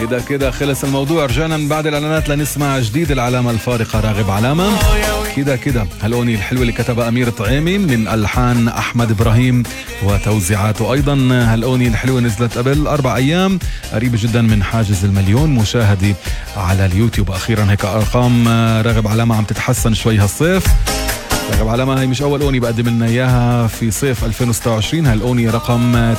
كده خلص الموضوع. رجعنا من بعد الإعلانات لنسمع جديد العلامة الفارقة راغب علامة. كده هالأغنية الحلوة اللي كتبها أمير طعيمي من ألحان أحمد إبراهيم وتوزيعاته أيضا. هالأغنية الحلوة نزلت قبل 4 أيام، قريبة جدا من حاجز 1,000,000 مشاهدة على اليوتيوب. أخيرا هيك أرقام راغب علامة عم تتحسن شوي هالصيف. راغب علامة هي مش أول أغنية بقدم لنا إياها في صيف 2026، هالأغنية رقم